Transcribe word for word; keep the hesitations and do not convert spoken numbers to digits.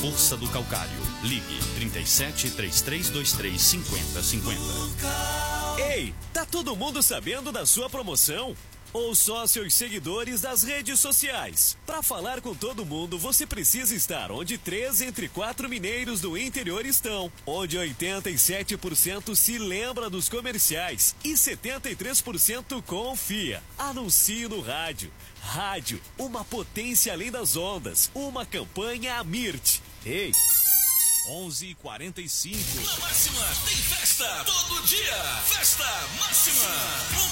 força do calcário. Ligue trinta e sete, três três dois três, cinquenta cinquenta. Ei, tá todo mundo sabendo da sua promoção? Ou só seus seguidores das redes sociais? Para falar com todo mundo, você precisa estar onde três entre quatro mineiros do interior estão, onde oitenta e sete por cento se lembra dos comerciais e setenta e três por cento confia. Anuncie no rádio. Rádio, uma potência além das ondas, uma campanha Amirt. Ei! onze e quarenta e cinco. Na Máxima tem festa todo dia. Festa Máxima.